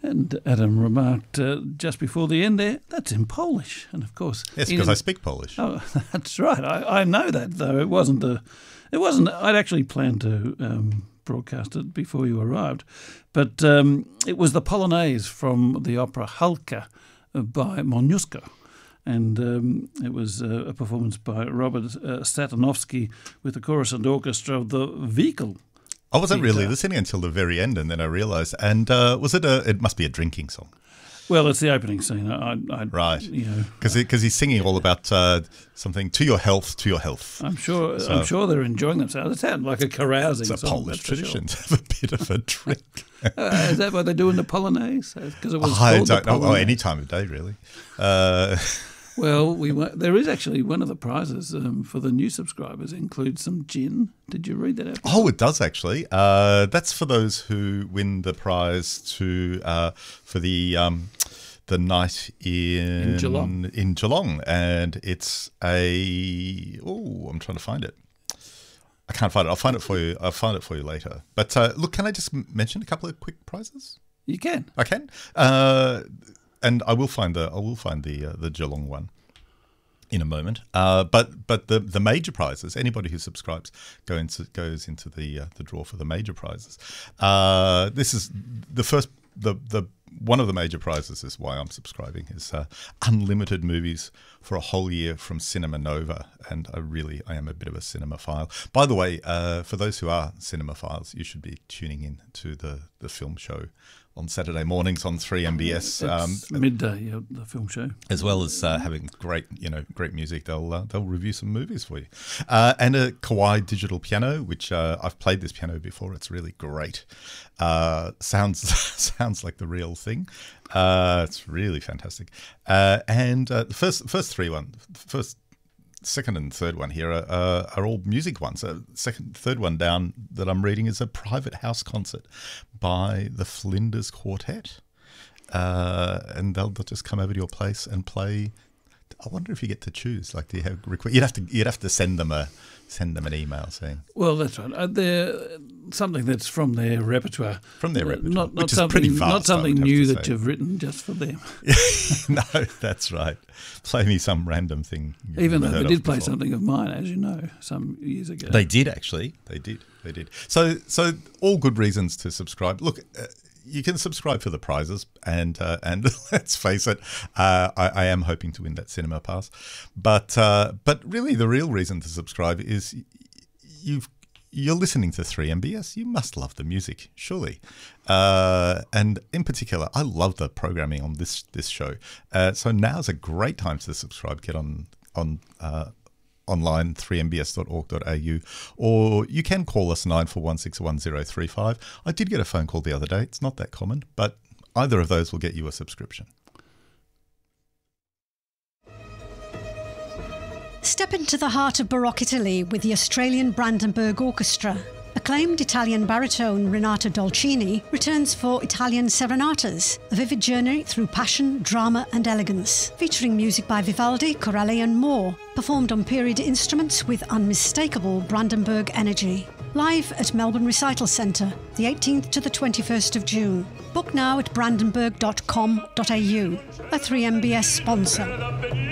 And Adam remarked just before the end there, that's in Polish. And of course... Yes, because I speak Polish. Oh, that's right. I know that, though. It wasn't... I'd actually planned to broadcast it before you arrived. But it was the Polonaise from the opera Halka by Moniuszko. And it was a performance by Robert Satanovsky with the chorus and orchestra of the Vehicle. I wasn't really listening until the very end, and then I realised. And was it it must be a drinking song. Well, it's the opening scene. Right. You know, because he's singing all about something to your health, to your health. I'm sure they're enjoying themselves. It sounds like a carousing song. It's a Polish tradition to have a bit of a drink. Is that what they do in the Polonaise? Because it was I don't know. Oh, any time of day, really. Well, there is actually one of the prizes for the new subscribers includes some gin. Did you read that out? Oh, it does actually. That's for those who win the prize for the night in Geelong, and it's I'm trying to find it. I can't find it. I'll find it for you. I'll find it for you later. But look, can I just mention a couple of quick prizes? You can. I can. And I will find the Geelong one in a moment. But the major prizes, anybody who subscribes goes into the draw for the major prizes. This is the first one of the major prizes is why I'm subscribing is unlimited movies for a whole year from Cinema Nova, and I am a bit of a cinemaphile. By the way, for those who are cinemaphiles, you should be tuning in to the film show on Saturday mornings on 3MBS. It's midday, the film show. As well as having great music, they'll review some movies for you. And a Kawai digital piano, which I've played this piano before. It's really great. Sounds like the real thing. It's really fantastic. And the second and third one here are all music ones. Third one down that I'm reading is a private house concert by the Flinders Quartet, and they'll just come over to your place and play. I wonder if you get to choose. Like, do you have request? You'd have to send them an email saying. Well, that's right. They're something that's from their repertoire. From their repertoire, which is pretty vast. Not something new that you've written just for them. No, that's right. Play me some random thing. Even though they did play something of mine, as you know, some years ago. They did actually. They did. So all good reasons to subscribe. Look. You can subscribe for the prizes, and let's face it, I am hoping to win that cinema pass. But really, the real reason to subscribe is you're listening to 3MBS. You must love the music, surely. And in particular, I love the programming on this show. So now's a great time to subscribe. Get on online, 3mbs.org.au, or you can call us 94161035. I did get a phone call the other day. It's not that common, but either of those will get you a subscription. Step into the heart of Baroque Italy with the Australian Brandenburg Orchestra. Acclaimed Italian baritone Renato Dolcini returns for Italian Serenatas, a vivid journey through passion, drama and elegance, featuring music by Vivaldi, Corelli and more, performed on period instruments with unmistakable Brandenburg energy. Live at Melbourne Recital Centre, the 18th to the 21st of June. Book now at brandenburg.com.au, a 3MBS sponsor.